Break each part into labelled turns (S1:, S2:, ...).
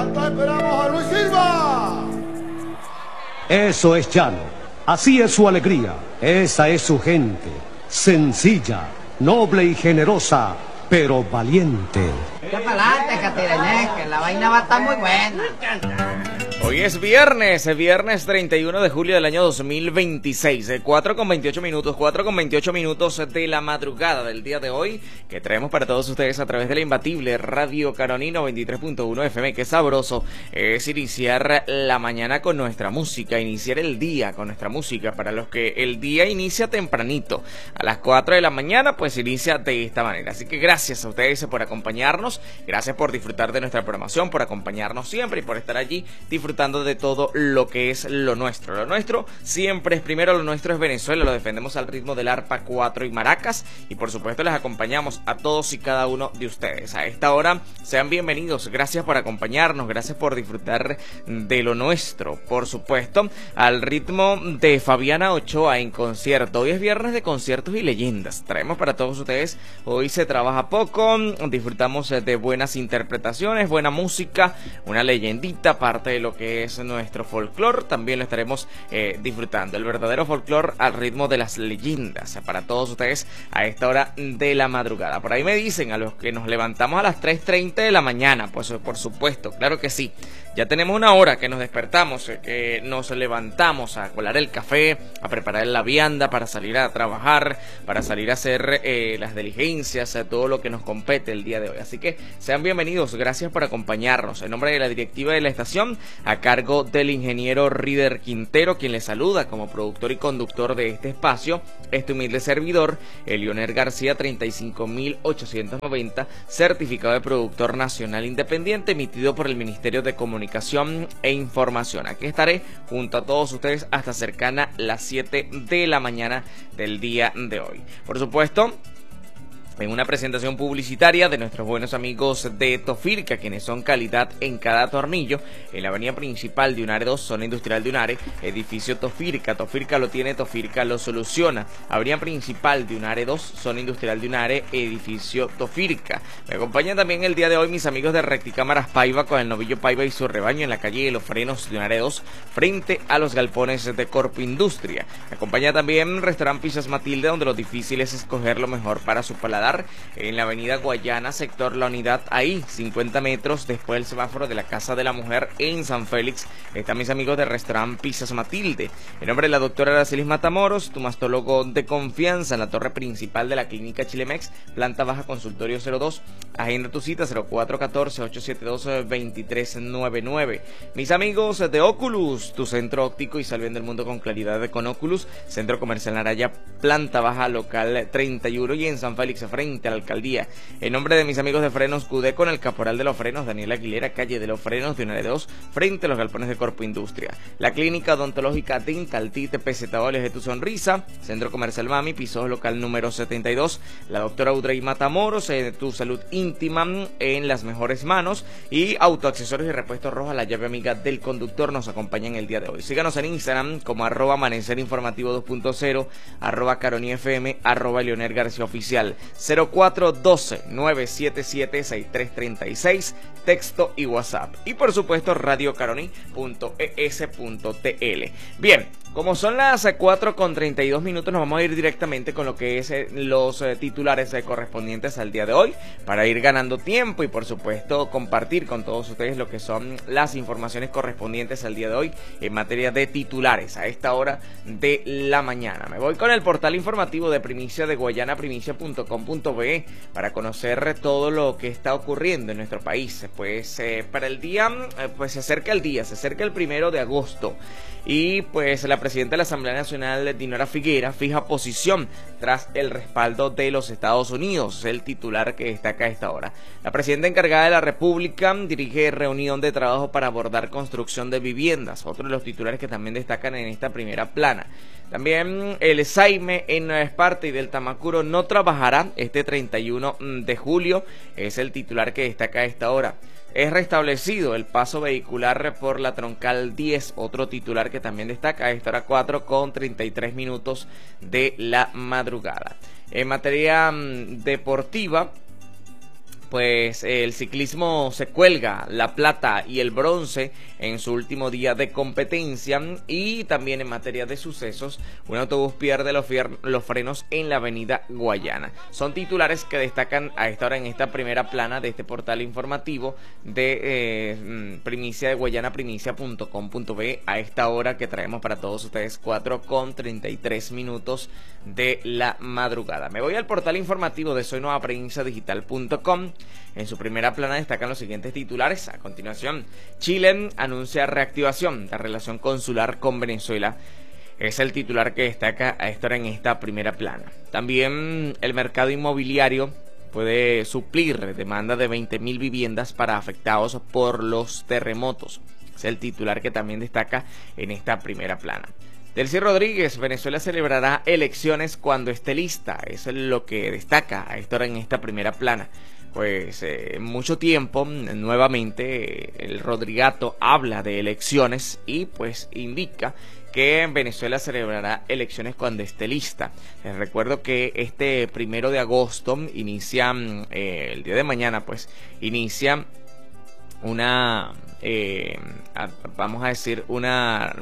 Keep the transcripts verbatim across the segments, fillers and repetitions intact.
S1: ¿Cuánto esperamos a Luis Silva?
S2: Eso es Llano. Así es su alegría. Esa es su gente. Sencilla, noble y generosa, pero valiente.
S3: Ya para adelante, Catirañez, que la vaina va a estar muy buena.
S4: Hoy es viernes, es viernes treinta y uno de julio del año dos mil veintiséis, cuatro con veintiocho minutos, cuatro con veintiocho minutos de la madrugada del día de hoy, que traemos para todos ustedes a través de la imbatible Radio Caroní noventa y tres punto uno F M. Qué sabroso es iniciar la mañana con nuestra música, iniciar el día con nuestra música. Para los que el día inicia tempranito, a las cuatro de la mañana, pues inicia de esta manera. Así que gracias a ustedes por acompañarnos, gracias por disfrutar de nuestra programación, por acompañarnos siempre y por estar allí disfrutando de todo lo que es lo nuestro. Lo nuestro siempre es primero, lo nuestro es Venezuela, lo defendemos al ritmo del arpa, cuatro y maracas, y por supuesto les acompañamos a todos y cada uno de ustedes. A esta hora sean bienvenidos, gracias por acompañarnos, gracias por disfrutar de lo nuestro, por supuesto, al ritmo de Fabiana Ochoa en concierto. Hoy es viernes de conciertos y leyendas, traemos para todos ustedes, hoy se trabaja poco, disfrutamos de buenas interpretaciones, buena música, una leyendita, parte de lo que es nuestro folclore, también lo estaremos eh, disfrutando, el verdadero folclore al ritmo de las leyendas, para todos ustedes a esta hora de la madrugada. Por ahí me dicen a los que nos levantamos a las tres treinta de la mañana, pues por supuesto, claro que sí, ya tenemos una hora que nos despertamos, que nos levantamos a colar el café, a preparar la vianda para salir a trabajar, para salir a hacer eh, las diligencias, eh, todo lo que nos compete el día de hoy. Así que sean bienvenidos, gracias por acompañarnos. En nombre de la directiva de la estación, a cargo del ingeniero Rider Quintero, quien les saluda como productor y conductor de este espacio, este humilde servidor, Elioner García treinta y cinco mil ochocientos noventa, certificado de productor nacional independiente, emitido por el Ministerio de Comunicación e Información. Aquí estaré junto a todos ustedes hasta cercana las siete de la mañana del día de hoy. Por supuesto, en una presentación publicitaria de nuestros buenos amigos de Tofirca, quienes son calidad en cada tornillo, en la avenida principal de Unare dos, zona industrial de Unare, edificio Tofirca. Tofirca lo tiene, Tofirca lo soluciona. Avenida principal de Unare dos, zona industrial de Unare, edificio Tofirca. Me acompañan también el día de hoy mis amigos de Recticámaras Paiva, con el novillo Paiva y su rebaño, en la calle de los Frenos de Unare dos, frente a los galpones de Corpo Industria. Me acompaña también Restaurant Pizzas Matilde, donde lo difícil es escoger lo mejor para su paladar, en la avenida Guayana, sector La Unidad, ahí cincuenta metros después del semáforo de la Casa de la Mujer en San Félix. Están mis amigos de Restaurant Pizzas Matilde. En nombre de la doctora Aracelis Matamoros, tu mastólogo de confianza, en la torre principal de la clínica Chilemex, planta baja, consultorio cero dos. Agenda tu cita cero cuatro uno cuatro, ocho siete dos, dos tres nueve nueve. Mis amigos de Oculus, tu centro óptico y sal viendo el mundo con claridad con Oculus, centro comercial Naraya, planta baja, local treinta y uno, y en San Félix frente a la alcaldía. En nombre de mis amigos de Frenos Cudé, con el caporal de los frenos, Daniel Aguilera, calle de los Frenos de Unare dos, frente a los galpones de Corpo Industria. La clínica odontológica Dental Tite P Z O de tu sonrisa, centro comercial Mami, piso local número setenta y dos. La doctora Audrey Matamoros, eh, tu salud íntima en las mejores manos, y autoaccesorios y repuestos Roja, la llave amiga del conductor, nos acompañan el día de hoy. Síganos en Instagram como arroba amanecer informativo dos punto cero, arroba Caroní F M, arroba Leonel García Oficial. Cero cuatro uno dos, nueve siete siete, seis tres tres seis, texto y WhatsApp. Y por supuesto radio caroní punto e s punto t l. Bien, como son las cuatro con treinta y dos minutos, nos vamos a ir directamente con lo que es eh, los eh, titulares eh, correspondientes al día de hoy, para ir ganando tiempo y por supuesto compartir con todos ustedes lo que son las informaciones correspondientes al día de hoy en materia de titulares a esta hora de la mañana. Me voy con el portal informativo de Primicia de Guayana, primicia punto com punto be, para conocer todo lo que está ocurriendo en nuestro país. Pues eh, para el día, eh, pues se acerca el día, se acerca el primero de agosto. Y pues la presidenta de la Asamblea Nacional, Dinora Figuera, fija posición tras el respaldo de los Estados Unidos, el titular que destaca a esta hora. La presidenta encargada de la República dirige reunión de trabajo para abordar construcción de viviendas, otro de los titulares que también destacan en esta primera plana. También el Saime en Nueva Esparta y del Tamacuro no trabajará este treinta y uno de julio, es el titular que destaca a esta hora. Es restablecido el paso vehicular por la troncal diez, otro titular que también destaca a esta hora cuatro con treinta y tres minutos de la madrugada. En materia mmm, deportiva, pues el ciclismo se cuelga la plata y el bronce en su último día de competencia. Y también en materia de sucesos, un autobús pierde los, los frenos en la avenida Guayana. Son titulares que destacan a esta hora en esta primera plana de este portal informativo de eh, primicia de guayana primicia punto com punto be, a esta hora que traemos para todos ustedes, cuatro con treinta y tres minutos de la madrugada. Me voy al portal informativo de soy nueva prensa digital punto com. En su primera plana destacan los siguientes titulares. A continuación, Chile anuncia reactivación de relación consular con Venezuela. Es el titular que destaca a esta hora en esta primera plana. También el mercado inmobiliario puede suplir demanda de veinte mil viviendas para afectados por los terremotos. Es el titular que también destaca en esta primera plana. Delcy Rodríguez, Venezuela celebrará elecciones cuando esté lista. Eso es lo que destaca a esta hora en esta primera plana. Pues eh, mucho tiempo, nuevamente, eh, el Rodrigato habla de elecciones y pues indica que Venezuela celebrará elecciones cuando esté lista. Les recuerdo que este primero de agosto inicia, eh, el día de mañana, pues, inicia una, eh, vamos a decir, una...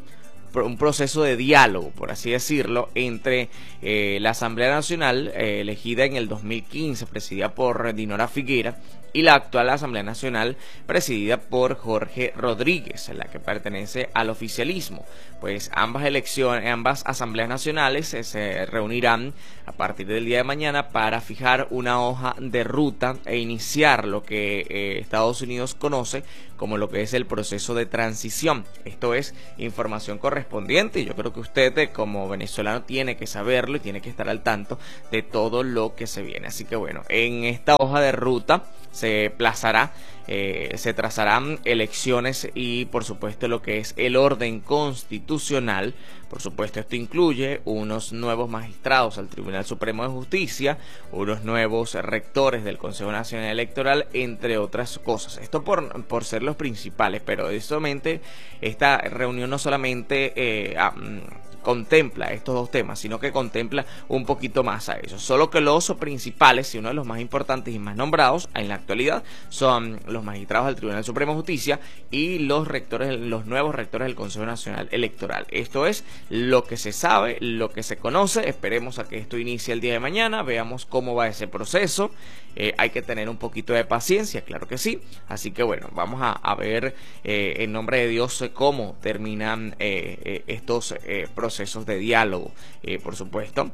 S4: un proceso de diálogo, por así decirlo, entre eh, la Asamblea Nacional, eh, elegida en el dos mil quince, presidida por Dinora Figuera, y la actual Asamblea Nacional, presidida por Jorge Rodríguez, en la que pertenece al oficialismo. Pues ambas elecciones, ambas asambleas nacionales eh, se reunirán a partir del día de mañana para fijar una hoja de ruta e iniciar lo que eh, Estados Unidos conoce como lo que es el proceso de transición. Esto es información correspondiente y yo creo que usted eh, como venezolano tiene que saberlo y tiene que estar al tanto de todo lo que se viene. Así que bueno, en esta hoja de ruta se plazará, eh, se trazarán elecciones y por supuesto lo que es el orden constitucional. Por supuesto esto incluye unos nuevos magistrados al Tribunal Supremo de Justicia, unos nuevos rectores del Consejo Nacional Electoral, entre otras cosas. Esto por, por ser los principales, pero solamente esta reunión no solamente eh, a, contempla estos dos temas, sino que contempla un poquito más a eso. Solo que los principales y uno de los más importantes y más nombrados en la actualidad son los magistrados del Tribunal Supremo de Justicia y los rectores, los nuevos rectores del Consejo Nacional Electoral. Esto es lo que se sabe, lo que se conoce. Esperemos a que esto inicie el día de mañana, veamos cómo va ese proceso. Eh, hay que tener un poquito de paciencia, claro que sí. Así que bueno, vamos a, a ver eh, en nombre de Dios eh, cómo terminan eh, eh, estos eh, procesos de diálogo, eh, por supuesto,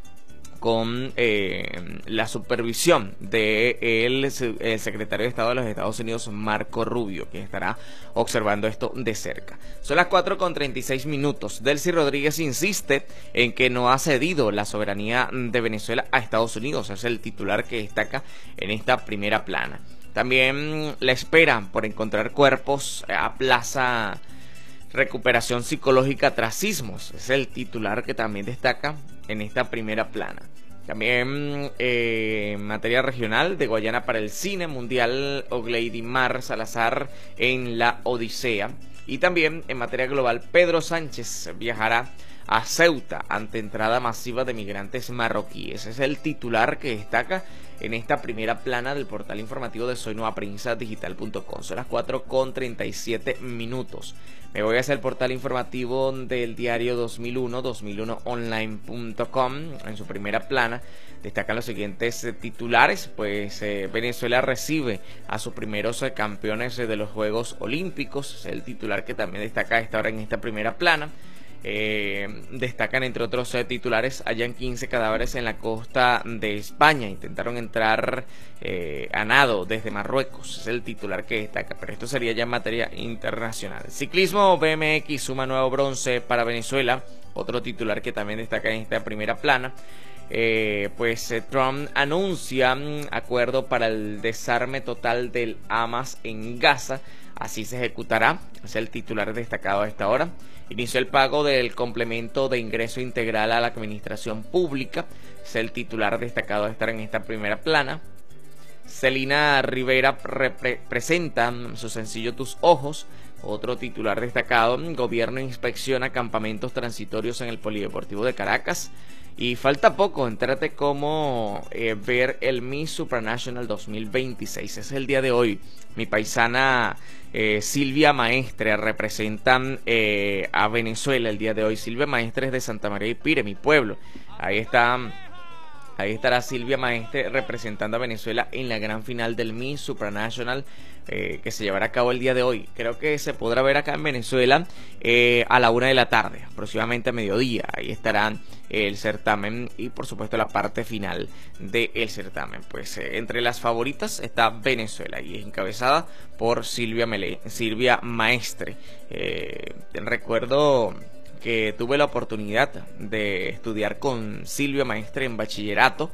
S4: con eh, la supervisión de el, el secretario de Estado de los Estados Unidos, Marco Rubio, quien estará observando esto de cerca. Son las cuatro con treinta y seis minutos. Delcy Rodríguez insiste en que no ha cedido la soberanía de Venezuela a Estados Unidos. Es el titular que destaca en esta primera plana. También la espera por encontrar cuerpos a plaza recuperación psicológica tras sismos. Es el titular que también destaca en esta primera plana. También eh, en materia regional, de Guayana para el cine mundial, Ogleidimar Salazar en la Odisea. Y también en materia global, Pedro Sánchez viajará a Ceuta ante entrada masiva de migrantes marroquíes. Es el titular que destaca en esta primera plana del portal informativo de soy nueva prensa digital punto com. Son las cuatro con treinta y siete minutos. Me voy hacia el portal informativo del diario dos mil uno, dos mil uno online punto com. En su primera plana destacan los siguientes eh, titulares. Pues eh, Venezuela recibe a sus primeros eh, campeones eh, de los Juegos Olímpicos. Es el titular que también destaca a esta hora en esta primera plana. Eh, destacan entre otros eh, titulares, hallan quince cadáveres en la costa de España, intentaron entrar eh, a nado desde Marruecos. Es el titular que destaca, pero esto sería ya en materia internacional. Ciclismo, B M X suma nuevo bronce para Venezuela, otro titular que también destaca en esta primera plana. Eh, pues eh, Trump anuncia mm, acuerdo para el desarme total del Hamas en Gaza, así se ejecutará. Es el titular destacado a esta hora. Inició el pago del complemento de ingreso integral a la administración pública. Es el titular destacado a estar en esta primera plana. Celina Rivera presenta su sencillo Tus Ojos. Otro titular destacado, gobierno inspecciona campamentos transitorios en el Polideportivo de Caracas. Y falta poco, entrate cómo eh, ver el Miss Supranational dos mil veintiséis. Es el día de hoy. Mi paisana eh, Silvia Maestre representa eh, a Venezuela el día de hoy. Silvia Maestre es de Santa María de Pire, mi pueblo. Ahí está... Ahí estará Silvia Maestre representando a Venezuela en la gran final del Miss Supranational eh, que se llevará a cabo el día de hoy. Creo que se podrá ver acá en Venezuela eh, a la una de la tarde, aproximadamente a mediodía. Ahí estará eh, el certamen y por supuesto la parte final del certamen. Pues eh, entre las favoritas está Venezuela y es encabezada por Silvia, Mele Silvia Maestre. Eh, recuerdo... que tuve la oportunidad de estudiar con Silvia Maestre en bachillerato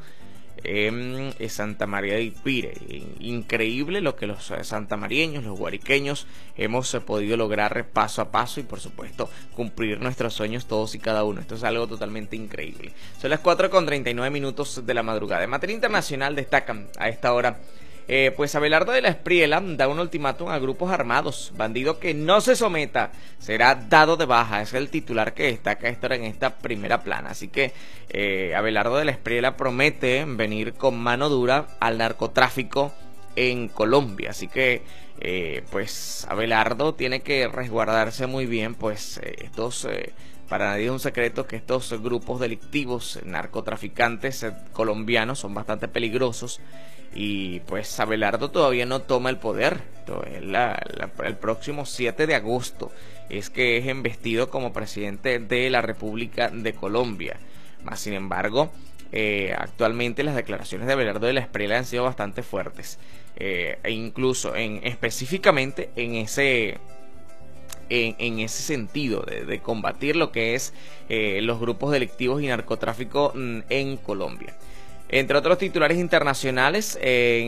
S4: en Santa María de Ipire. Increíble lo que los santamariños, los guariqueños hemos podido lograr paso a paso y por supuesto cumplir nuestros sueños todos y cada uno. Esto es algo totalmente increíble. Son las cuatro con treinta y nueve minutos de la madrugada. En materia internacional destacan a esta hora Eh, pues Abelardo de la Espriella da un ultimátum a grupos armados. Bandido que no se someta será dado de baja. Es el titular que destaca esto en esta primera plana. Así que eh, Abelardo de la Espriella promete venir con mano dura al narcotráfico en Colombia. Así que eh, pues Abelardo tiene que resguardarse muy bien. Pues eh, estos... Eh, Para nadie es un secreto que estos grupos delictivos, narcotraficantes eh, colombianos son bastante peligrosos y pues Abelardo todavía no toma el poder. La, la, el próximo siete de agosto es que es embestido como presidente de la República de Colombia. Más sin embargo, eh, actualmente las declaraciones de Abelardo de la Espriella han sido bastante fuertes eh, e incluso en, específicamente en ese... En, en ese sentido de, de combatir lo que es eh, los grupos delictivos y narcotráfico mm, en Colombia. Entre otros titulares internacionales, eh,